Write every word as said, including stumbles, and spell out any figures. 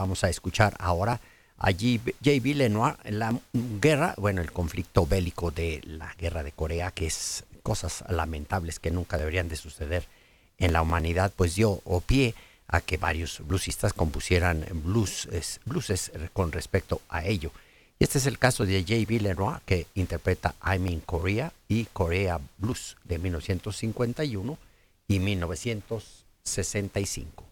Vamos a escuchar ahora a J B Lenoir, la guerra, bueno, el conflicto bélico de la guerra de Corea, que es cosas lamentables que nunca deberían de suceder en la humanidad, pues dio o pie a que varios bluesistas compusieran blues, blueses con respecto a ello. Y este es el caso de J B Lenoir, que interpreta I'm in Korea y Korea Blues de mil novecientos cincuenta y uno y mil novecientos sesenta y cinco.